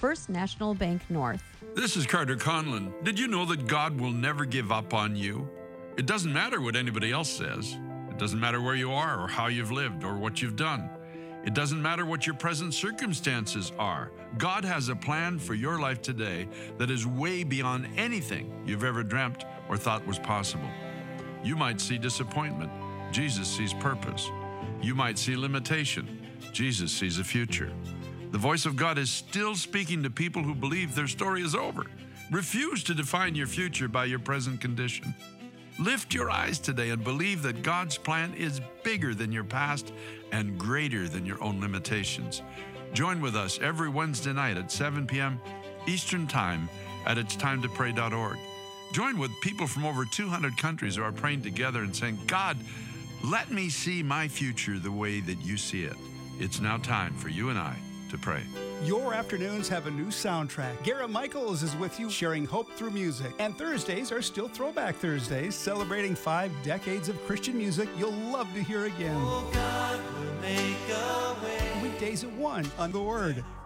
First National Bank North. This is Carter Conlon. Did you know that God will never give up on you? It doesn't matter what anybody else says. It doesn't matter where you are or how you've lived or what you've done. It doesn't matter what your present circumstances are. God has a plan for your life today that is way beyond anything you've ever dreamt or thought was possible. You might see disappointment. Jesus sees purpose. You might see limitation. Jesus sees a future. The voice of God is still speaking to people who believe their story is over. Refuse to define your future by your present condition. Lift your eyes today and believe that God's plan is bigger than your past and greater than your own limitations. Join with us every Wednesday night at 7 p.m. Eastern Time at itstimetopray.org. Join with people from over 200 countries who are praying together and saying, God, let me see my future the way that you see it. It's now time for you and I to pray. Your afternoons have a new soundtrack. Garrett Michaels is with you, sharing hope through music. And Thursdays are still Throwback Thursdays, celebrating 5 decades of Christian music you'll love to hear again. Oh, God will make a way. Weekdays at 1 on The Word.